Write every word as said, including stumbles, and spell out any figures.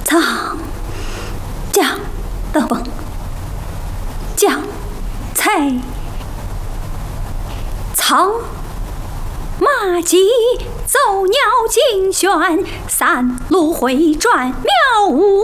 藏将的蹦，将才草马急，走鸟竞选，三路回转妙无。